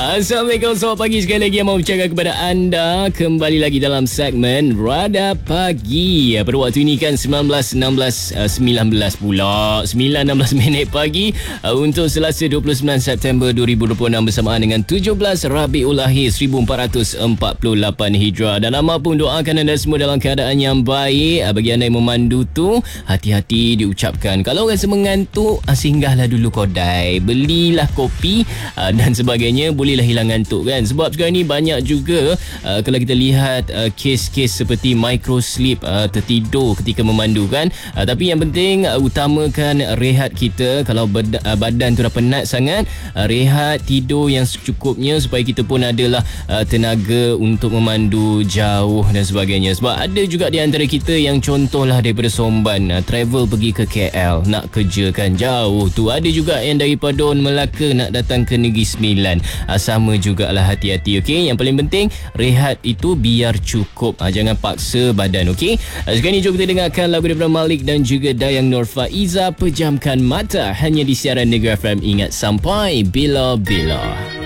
Assalamualaikum, selamat pagi sekali lagi yang mau ucapkan kepada anda. Kembali lagi dalam segmen Radar Pagi. Pada waktu ini kan 19 minit pagi untuk Selasa 29 September 2026 bersamaan dengan 17 Rabiul Akhir 1448 Hijrah. Dan lama pun doakan anda semua dalam keadaan yang baik. Bagi anda yang memandu tu, hati-hati diucapkan. Kalau rasa mengantuk, singgahlah dulu kedai, belilah kopi dan sebagainya. Bolehlah hilang ngantuk kan. Sebab sekarang ni banyak juga kalau kita lihat kes-kes seperti microsleep, tertidur ketika memandu kan. Tapi yang penting utamakan rehat kita. Kalau badan tu dah penat sangat, rehat, tidur yang secukupnya supaya kita pun adalah tenaga untuk memandu jauh dan sebagainya. Sebab ada juga di antara kita yang contohlah daripada Somban travel pergi ke KL nak kerja kan, jauh tu. Ada juga yang daripada Melaka nak datang ke Negeri Sembilan. Sama jugalah, hati-hati, okey. Yang paling penting rehat itu biar cukup, jangan paksa badan, okey. Sekarang ni jom kita dengarkan lagu daripada Malik dan juga Dayang Nur Faiza, Pejamkan Mata, hanya di siaran Negeri FM. Ingat, sampai bila-bila.